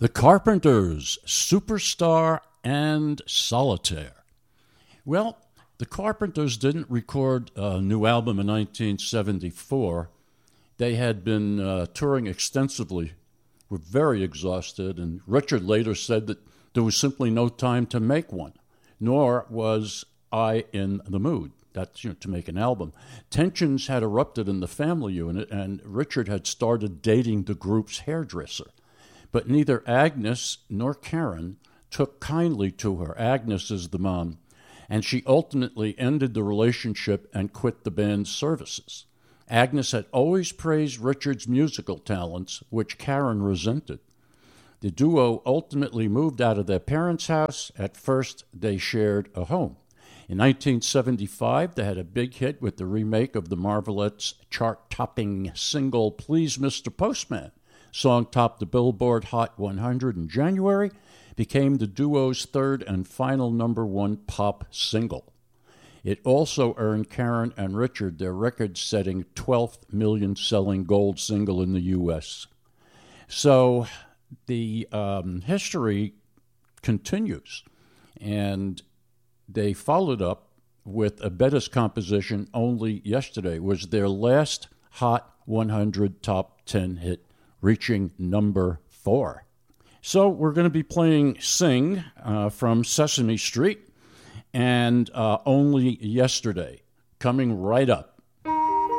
The Carpenters, Superstar and Solitaire. Well, the Carpenters didn't record a new album in 1974. They had been touring extensively, were very exhausted, and Richard later said that there was simply no time to make one, nor was I in the mood. That's to make an album. Tensions had erupted in the family unit, and Richard had started dating the group's hairdresser. But neither Agnes nor Karen took kindly to her. Agnes is the mom, and she ultimately ended the relationship and quit the band's services. Agnes had always praised Richard's musical talents, which Karen resented. The duo ultimately moved out of their parents' house. At first, they shared a home. In 1975, they had a big hit with the remake of the Marvelettes' chart-topping single, Please Mr. Postman. Song topped the Billboard Hot 100 in January, became the duo's third and final #1 pop single. It also earned Karen and Richard their record-setting 12th million-selling gold single in the U.S. So the history continues, and they followed up with a Bettis composition, Only Yesterday, was their last Hot 100 top 10 hit, reaching #4. So we're going to be playing Sing from Sesame Street and Only Yesterday, coming right up.